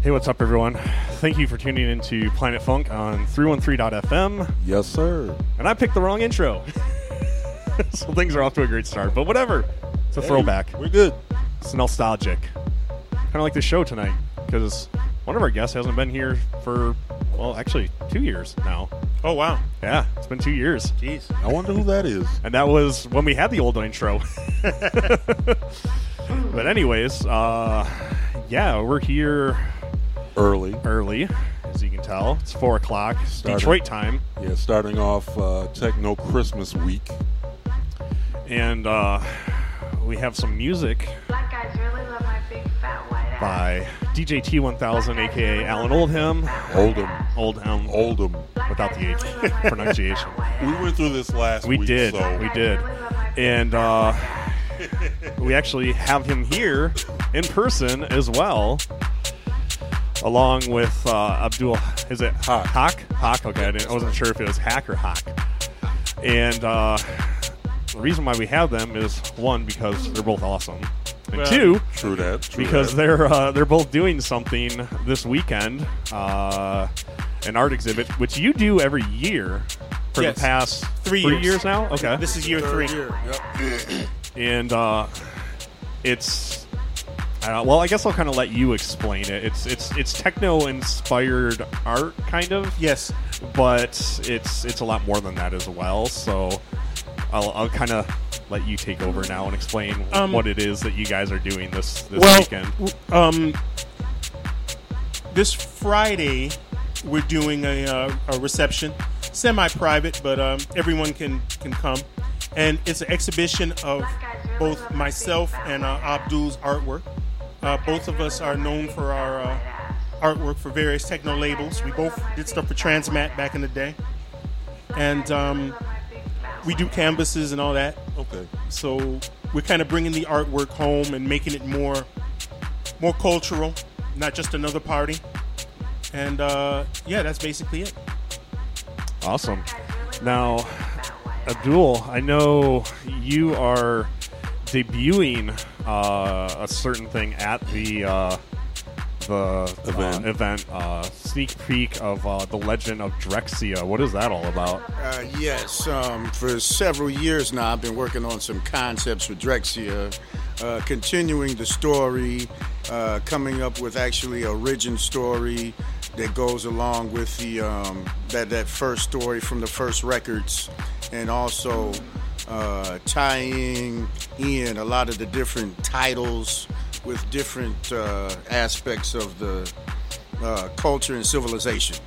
Hey, what's up, everyone? Thank you for tuning into Planet Funk on 313.fm. Yes, sir. And I picked the wrong intro. So things are off to a great start, but whatever. It's a throwback. We're good. It's nostalgic. Kind of like the show tonight, because one of our guests hasn't been here for, well, actually 2 years now. Oh, wow. Yeah, it's been 2 years. Jeez. I wonder who that is. And that was when we had the old intro. But anyways, yeah, we're here early, as you can tell. It's 4 o'clock, Detroit time. Yeah, starting off Techno Christmas week. And we have some music Black guys really love my big fat white ass. by DJ T1000, a.k.a. Alan Oldham. Oldham, without the H pronunciation. We went through this last week. We did. My And we actually have him here in person as well, along with Abdul. Is it Hawk? Hawk? Okay, I wasn't sure if it was Hack or Hawk. And the reason why we have them is, one, because they're both awesome, and Well, two, True that. because they're both doing something this weekend, an art exhibit, which you do every year for Yes. the past 3 3 years. years now. Okay, This is year 3. Yep. and it's well, I guess I'll kind of let you explain it. It's techno inspired art, kind of. Yes. But it's a lot more than that as well. So I'll kind of let you take over now and explain what it is that you guys are doing this weekend. This Friday, we're doing a reception, semi-private, but everyone can come. And it's an exhibition of both myself and Abdul's artwork. Both of us are known for our artwork for various techno labels. We both did stuff for Transmat back in the day. And we do canvases and all that. Okay. So we're kind of bringing the artwork home and making it more cultural, not just another party. And yeah, that's basically it. Awesome. Now, Abdul, I know you are debuting a certain thing at the event, sneak peek of the Legend of Drexcia. What is that all about? Yes, for several years now, I've been working on some concepts with Drexcia, continuing the story, coming up with actually a origin story that goes along with the that first story from the first records, and also tying in a lot of the different titles with different aspects of the culture and civilization.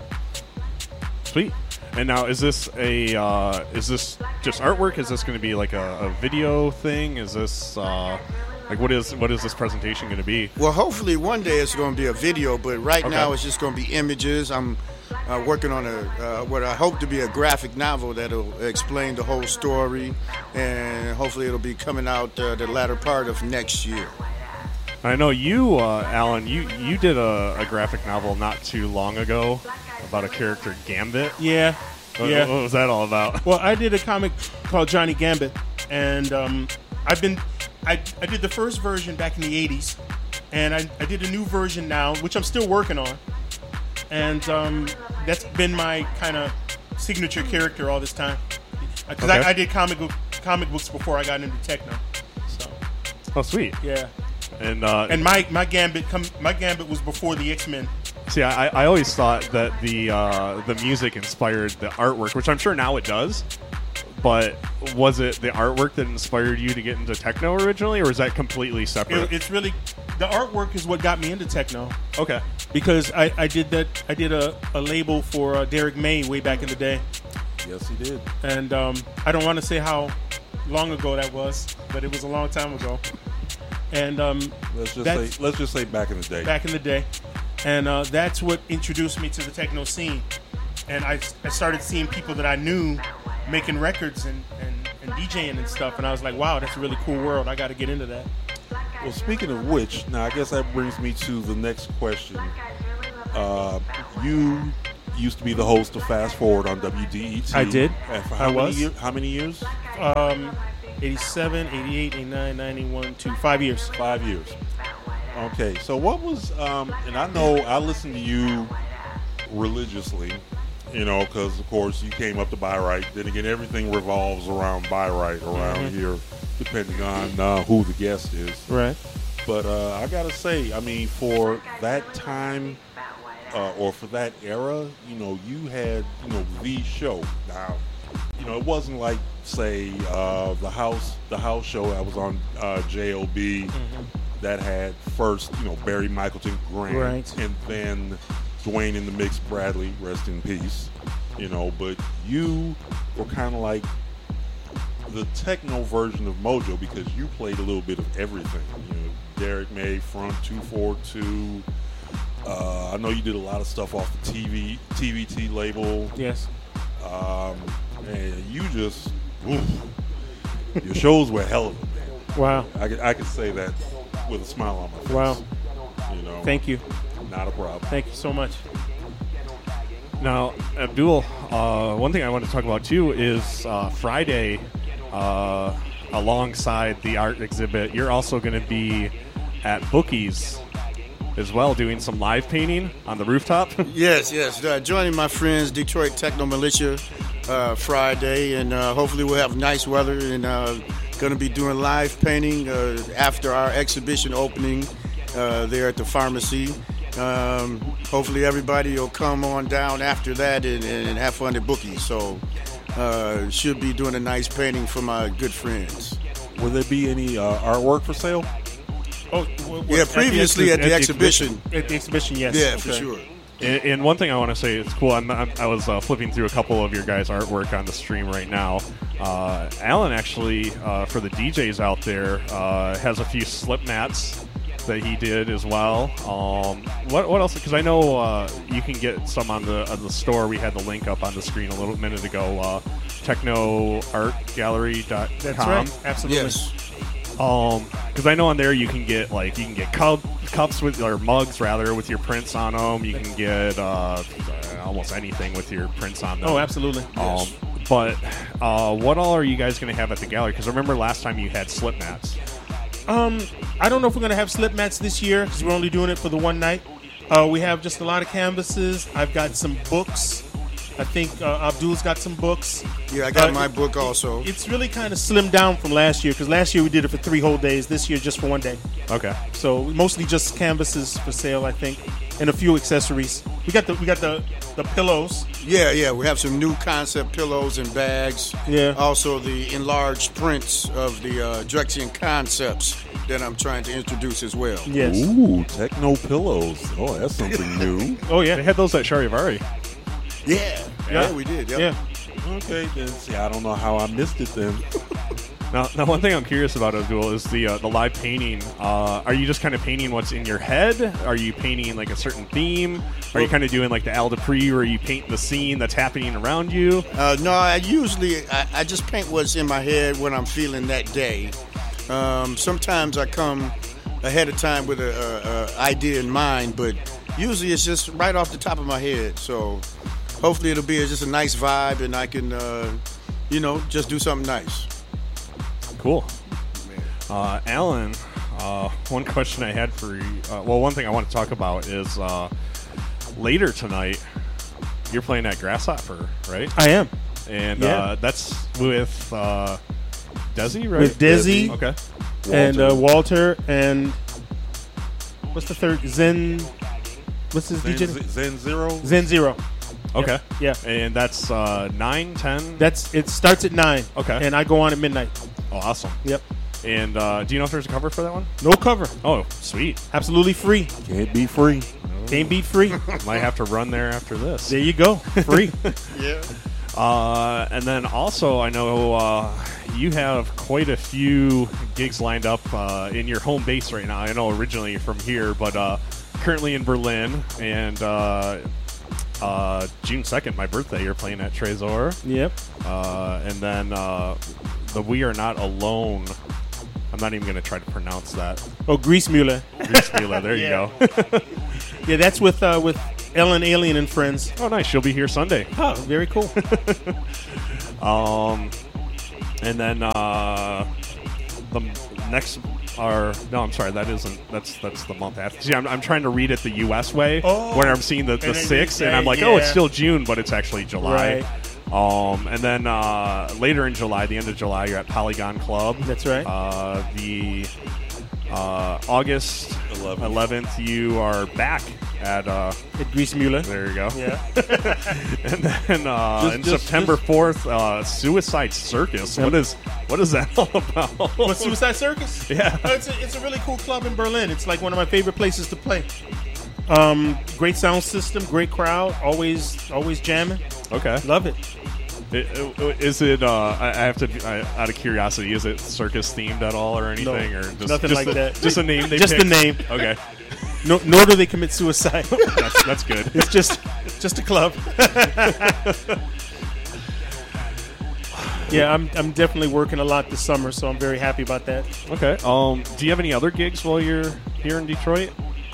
Sweet. And now, is this just artwork? Is this going to be like a video thing? Is this like what is this presentation going to be? Well, hopefully one day it's going to be a video, but right Okay. now it's just going to be images. I'm working on what I hope to be a graphic novel that'll explain the whole story, and hopefully it'll be coming out the latter part of next year. I know you, Alan. You did a graphic novel not too long ago about a character Gambit. Yeah. What Yeah. was that all about? Well, I did a comic called Johnny Gambit, and I did the first version back in the 80s, and I did a new version now, which I'm still working on, and that's been my kind of signature character all this time, because Okay. I did comic books before I got into techno. So Oh, sweet. yeah, And my Gambit was before the X-Men. see, I always thought that the music inspired the artwork, which I'm sure now it does. But was it the artwork that inspired you to get into techno originally, or is that completely separate? It's really the artwork is what got me into techno. Okay. Because I did a label for Derek May way back in the day, Yes, he did. and I don't want to say how long ago that was, but it was a long time ago. And Let's That's- just say back in the day. back in the day, and that's what introduced me to the techno scene. And I started seeing people that I knew making records and DJing and stuff, and I was like, wow, that's a really cool world. I got to get into that. Well, speaking of which, now I guess that brings me to the next question. You used to be the host of Fast Forward on WDET. I did. And for I was. How many years? 87, 88, 89, 91, 5 years. 5 years. Okay, so what was, and I know I listen to you religiously, because of course you came up to Buy Right. Then again, everything revolves around Buy Right around here, depending on who the guest is. Right. But I gotta say, I mean, for that time or for that era, you had, the show. Now, it wasn't like, say, the house show that was on JLB that had first, Barry Michaelton Grant, Right. and then Dwayne in the Mix Bradley, rest in peace. But you were kind of like the techno version of Mojo because you played a little bit of everything. Derek May from 242. I know you did a lot of stuff off the TVT label. Yes. And you just, your shows were hell of a Wow. I could say that with a smile on my face. Wow. Thank you. Not a problem. Thank you so much. Now, Abdul, one thing I want to talk about too is Friday, alongside the art exhibit, you're also going to be at Bookies as well, doing some live painting on the rooftop. Yes. Joining my friends, Detroit Techno Militia, Friday, and hopefully we'll have nice weather and going to be doing live painting after our exhibition opening there at the pharmacy. Hopefully everybody will come on down after that and have fun at Bookies. So should be doing a nice painting for my good friends. Will there be any artwork for sale? Oh, Yeah, previously at the exhibition. At the exhibition, yes. Yeah, for Okay. sure. And one thing I want to say, it's cool. I was flipping through a couple of your guys' artwork on the stream right now. Alan actually, for the DJs out there, has a few slip mats that he did as well. What else? Because I know you can get some on the store. We had the link up on the screen a little minute ago. TechnoArtGallery.com. That's right. Absolutely. Yes. Because I know on there you can get cups with, or mugs rather, with your prints on them. You can get almost anything with your prints on them. Oh, absolutely. But what all are you guys going to have at the gallery? Because remember last time you had slip mats. I don't know if we're going to have slip mats this year because we're only doing it for the one night. We have just a lot of canvases. I've got some books. I think Abdul's got some books. Yeah, I got my book also. It's really kind of slimmed down from last year because last year we did it for 3 whole days. This year just for 1 day. Okay. So mostly just canvases for sale, I think, and a few accessories. We got the pillows. Yeah, we have some new concept pillows and bags. Yeah. Also the enlarged prints of the Drexian concepts that I'm trying to introduce as well. Yes. Ooh, techno pillows. Oh, that's something new. Oh yeah. They had those at Charivari. Yeah, we did. Yep. Yeah. Okay, then. See, I don't know how I missed it then. Now, one thing I'm curious about, Abdul, is the live painting. Are you just kind of painting what's in your head? Are you painting like a certain theme? Are you kind of doing like the Al Dupree, where you paint the scene that's happening around you? No, I just paint what's in my head when I'm feeling that day. Sometimes I come ahead of time with a idea in mind, but usually it's just right off the top of my head. So hopefully it'll be just a nice vibe, and I can, just do something nice. Cool. Alan, one question I had for you. One thing I want to talk about is later tonight, you're playing at Grasshopper, right? I am. And Yeah. that's with Desi, right? With Desi. Okay. And Walter and what's the third? Zen. What's his DJ? Zen Zero? Zen Zero. Okay. Yeah. And that's 9, 10? It starts at 9. Okay. And I go on at midnight. Oh, awesome. Yep. And do you know if there's a cover for that one? No cover. Oh, sweet. Absolutely free. Can't be free. Can't beat free. Might have to run there after this. There you go. Free. Yeah. And then also, I know you have quite a few gigs lined up in your home base right now. I know originally you're from here, but currently in Berlin. And June 2nd, my birthday, you're playing at Trésor. Yep. And then the We Are Not Alone. I'm not even going to try to pronounce that. Oh, Griesmüller. Griesmüller, there you go. Yeah, that's with Ellen Alien and Friends. Oh, nice. She'll be here Sunday. Oh, very cool. And then the next Or no, I'm sorry, that isn't. That's the month after. See, I'm trying to read it the U.S. way, Oh. where I'm seeing the And then 6th, you and I'm say, like, oh, it's yeah. still June, but it's actually July. Right. And then later in July, the end of July, you're at Polygon Club. That's right. The August 11th, you are back at. At Grease Mueller. There you go. Yeah. And then in September 4th, Suicide Circus. What is that all about? What, Suicide Circus? Yeah. It's a really cool club in Berlin. It's like one of my favorite places to play. Great sound system, great crowd, always jamming. Okay. Love it. Is it? I have to. Out of curiosity, is it circus themed at all or anything, or just, nothing like that. Just a name. They Just the picked? name. Okay, Nor do they commit suicide. that's good. It's just a club. Yeah, I'm definitely working a lot this summer, so I'm very happy about that. Okay. Do you have any other gigs while you're here in Detroit?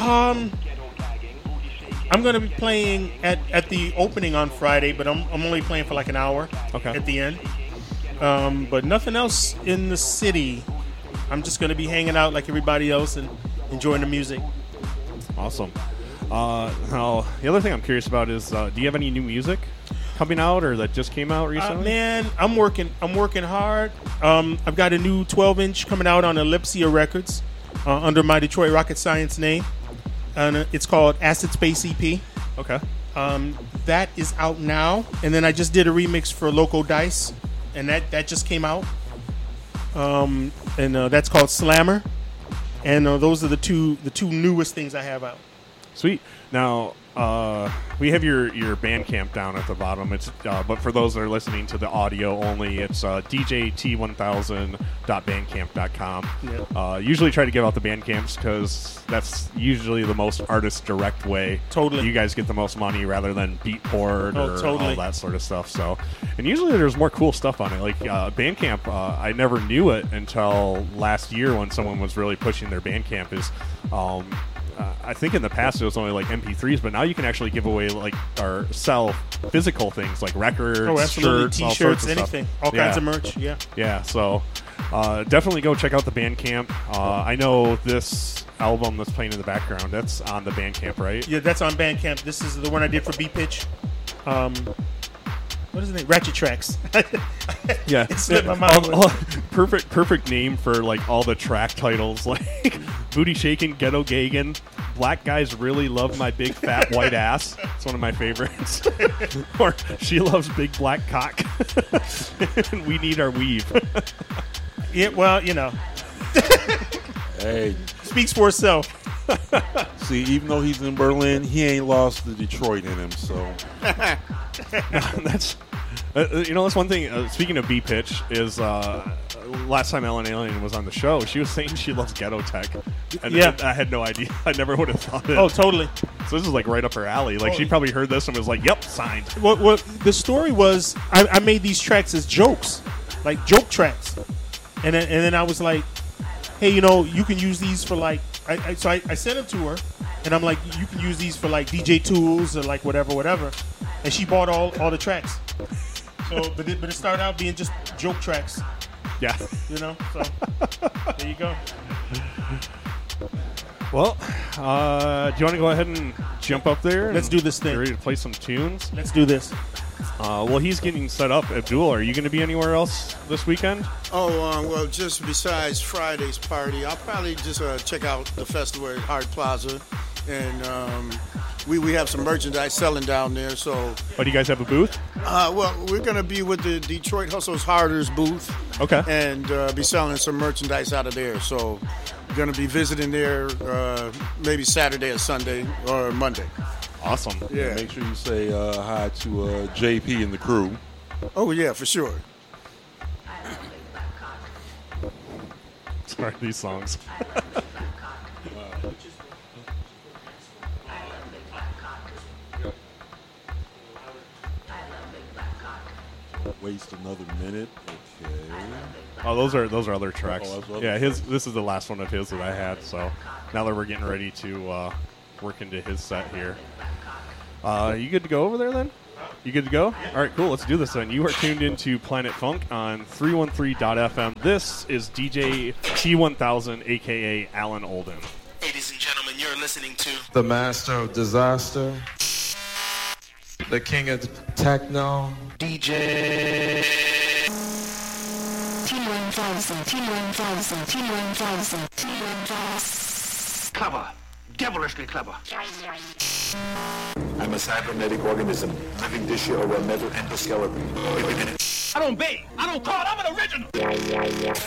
I'm going to be playing at the opening on Friday, but I'm only playing for like an hour Okay. at the end. But nothing else in the city. I'm just going to be hanging out like everybody else and enjoying the music. Awesome. Now, the other thing I'm curious about is, do you have any new music coming out or that just came out recently? Man, I'm working hard. I've got a new 12-inch coming out on Ellipsia Records under my Detroit Rocket Science name. And it's called Acid Space EP. Okay. That is out now. And then I just did a remix for Loco Dice, and that just came out. And that's called Slammer. And those are the two newest things I have out. Sweet. Now, we have your Bandcamp down at the bottom. It's but for those that are listening to the audio only, it's djt1000.bandcamp.com. Yeah. Usually try to give out the Bandcamps because that's usually the most artist direct way. Totally. You guys get the most money rather than Beatport or totally. all that sort of stuff. So, and usually there's more cool stuff on it. Like Bandcamp, I never knew it until last year when someone was really pushing their Bandcamp. I think in the past it was only like MP3s, but now you can actually give away or sell physical things like records, Oh, absolutely. shirts, all T-shirts, sorts of anything. stuff. All kinds of merch, yeah. Yeah, so definitely go check out the Bandcamp. I know this album that's playing in the background, that's on the Bandcamp, right? Yeah, that's on Bandcamp. This is the one I did for B-Pitch. What is the name? Ratchet Tracks. Yeah. It slipped my mind. Perfect name for like all the track titles, like Booty Shaking, Ghetto Gagan, Black Guys Really Love My Big Fat White Ass. It's one of my favorites. Or She Loves Big Black Cock. And We Need Our Weave. Yeah, well, Hey, speaks for itself. see, even though he's in Berlin, he ain't lost the Detroit in him. So That's that's one thing. Speaking of B Pitch, is last time Ellen Alien was on the show, she was saying she loves ghetto tech, and Yeah. I had no idea. I never would have thought it. Oh, totally. So this is like right up her alley. Like she probably heard this and was like, "Yep, signed." What the story was, I made these tracks as jokes, like joke tracks, and then I was like, hey, you can use these for like. So I sent them to her, and I'm like, you can use these for like DJ tools or like whatever, and she bought all the tracks. So, but it started out being just joke tracks, Yeah. So there you go. Well, do you want to go ahead and jump up there? Let's and do this thing. get ready to play some tunes. Let's do this. Well, he's getting set up. Abdul, are you going to be anywhere else this weekend? Oh, well, just besides Friday's party, I'll probably just check out the festival at Hart Plaza. And we have some merchandise selling down there. So, Oh, do you guys have a booth? well, we're going to be with the Detroit Hustles Harders booth. Okay. And be selling some merchandise out of there. So, going to be visiting there maybe Saturday or Sunday or Monday. Awesome. Yeah. make sure you say hi to JP and the crew. Oh, yeah, for sure. Sorry, these songs. Waste another minute. Okay. Oh, those are other tracks. Oh, that's other Yeah, tracks. this is the last one of his that I had. So now that we're getting ready to work into his set here, you good to go over there then? You good to go? All right, cool. Let's do this then. You are tuned into Planet Funk on 313.fm. This is DJ T1000, a.k.a. Alan Olden. Ladies and gentlemen, you're listening to the master of disaster, the king of techno, DJ T1000. Clever. Devilishly clever. I'm a cybernetic organism, living tissue over a metal endoskeleton. I don't bait. I don't call. I'm an original.